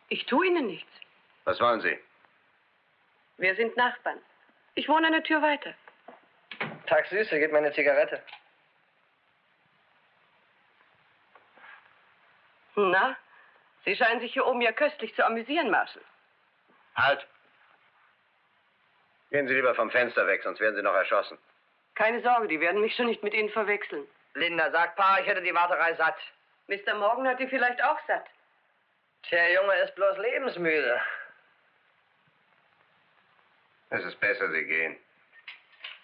Ich tue Ihnen nichts. Was wollen Sie? Wir sind Nachbarn. Ich wohne eine Tür weiter. Tag, Süße, gib mir eine Zigarette. Na, Sie scheinen sich hier oben ja köstlich zu amüsieren, Marshall. Halt! Gehen Sie lieber vom Fenster weg, sonst werden Sie noch erschossen. Keine Sorge, die werden mich schon nicht mit Ihnen verwechseln. Linda, sag Pa, ich hätte die Warterei satt. Mr. Morgan hat die vielleicht auch satt. Der Junge ist bloß lebensmüde. Es ist besser, Sie gehen.